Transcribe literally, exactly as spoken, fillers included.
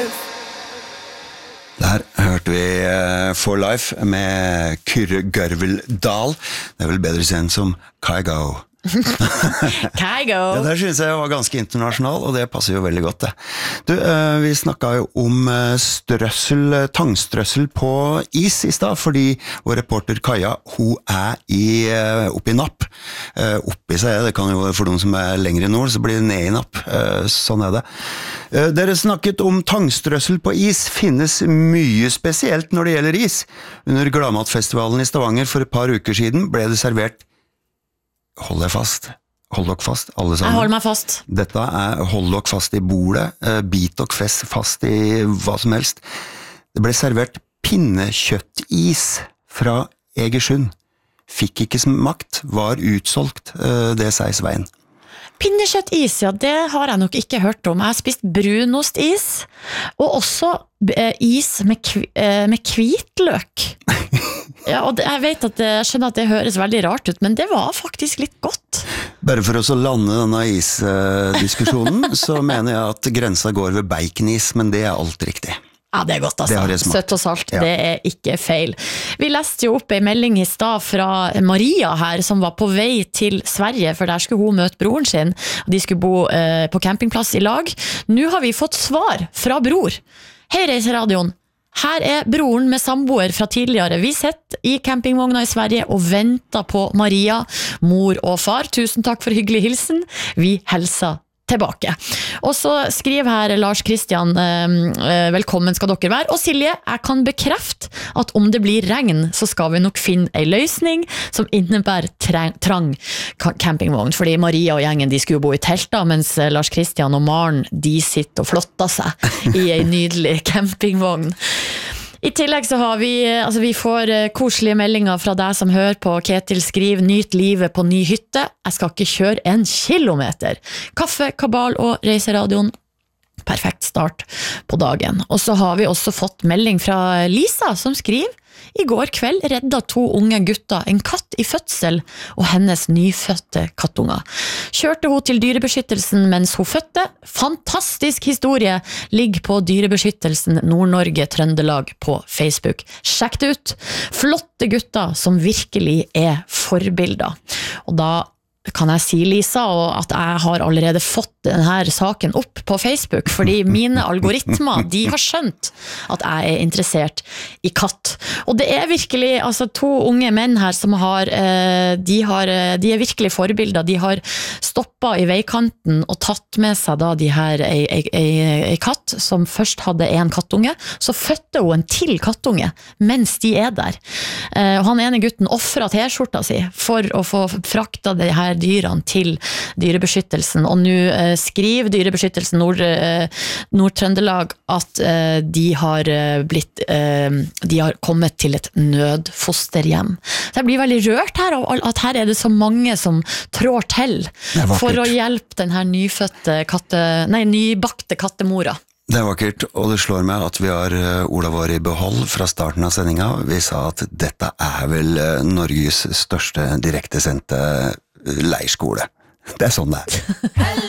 Der hørte vi For Life med Kyrre Gørveldal. Det er vel bedre kjent som Kygo. Kygo. Ja, det synes jeg var ganske internasjonal, og det passer jo veldig godt det. Du, vi snakket jo om strøssel, tangstrøssel på is i sted, fordi vår reporter Kaja, hun er i, oppe i napp. Oppi seg, det kan jo for noen som er lengre i nord, så blir det ned i napp. Sånn er det. Dere snakket om tangstrøssel på is, finnes mye spesielt når det gjelder is. Under Gladmatfestivalen i Stavanger for et par uker siden ble det servert. Hold deg fast, hold dere fast, alle sammen. Jeg holder meg fast. Dette er hold dere fast i bordet, bit dere fest fast i hva som helst. Det ble servert pinnekjøttis fra Egersund. Fikk ikke smakt, var utsolgt, det sier Svein. Pinnekjøttis, ja, det har jeg nok ikke hørt om. Jeg har spist brunostis, og også eh, is med, kv eh, med hvitløk. Ja, og det, jeg vet at det, jeg skjønner at det høres veldig rart ut, men det var faktisk litt godt. Bare for oss å lande denne isdiskusjonen, så mener jeg at grensa går ved baconis, men det er alt riktig. Ja, det er godt altså. Det Søtt og salt, ja. Det er ikke feil. Vi leste jo opp en melding i stad fra Maria her, som var på vei til Sverige, for der skulle hun møte broren sin, og de skulle bo eh, på campingplass i lag. Nå har vi fått svar fra bror. Hei, Reiseradioen. Her er broren med samboer fra tidligere. Vi sitter i campingvogna i Sverige og venter på Maria, mor og far. Tusen takk for hyggelig hilsen. Vi helser tilbake. Og så skriver her Lars Kristian, eh, velkommen skal dere være. Og Silje, jeg kan bekrefte at om det blir regn, så skal vi nok finne en løsning som innebærer trang, trang campingvogn. Fordi Maria og gjengen, de skulle bo i telta, mens Lars Kristian og Maren, de sitter og flotter seg i en nydelig campingvogn. I tillegg så har vi, altså vi får koselige meldinger fra deg som hører på. Ketil skriver, nyt livet på ny hytte. Jeg skal ikke kjøre en kilometer. Kaffe, kabal og reiseradioen. Perfekt start på dagen. Og så har vi også fått melding fra Lisa som skriver, i går kveld redda to unge gutter en katt i fødsel og hennes nyfødte kattunger. Kjørte hun til dyrebeskyttelsen mens hun fødte. Fantastisk historie ligger på dyrebeskyttelsen Nord-Norge Trøndelag på Facebook. Sjekk det ut! Flotte gutter som virkelig er forbilder. Og da kan jeg si, Lisa, og at jeg har allerede fått denne saken opp på Facebook, fordi mine algoritmer, de har skjønt at jeg er interessert i katt. Og det er virkelig, altså to unge menn her som har, de har, de er virkelig forbilder. De har stoppet i veikanten og tatt med seg da de her ei, ei, ei, ei katt som først hadde en kattunge, så fødte hun en til kattunge mens de er der. Og han ene gutten offret t-skjorta si for å få frakta det her dyrene til dyrebeskyttelsen, og nå eh, skriver dyrebeskyttelsen Nord, eh, Nord-Trøndelag at eh, de har blitt eh, de har kommet til et nødfosterhjem. Så jeg blir veldig rørt her av at her er det så mange som trår til for å hjelpe den her nyfødte katte, nei, nybakte kattemora. Det er vakkert, og det slår meg at vi har Ola vår i behold fra starten av sendinga. Vi sa at dette er vel Norges største direktesendte leirskole. Det er sånn det er.